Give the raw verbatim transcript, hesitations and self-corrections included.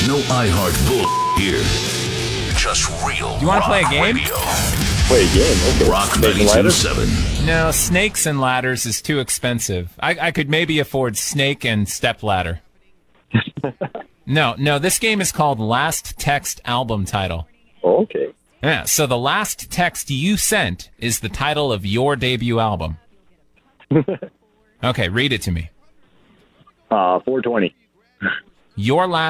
no iHeart bull here. Just real. You want to play a game? Radio. Play a game. Okay. Rock Snake and ninety-two ladder? seven. No, Snakes and Ladders is too expensive. I, I could maybe afford Snake and Step Ladder. no, no, this game is called Last Text Album Title. Oh, okay. Yeah, so the last text you sent is the title of your debut album. Okay, read it to me. Uh, four twenty. Your last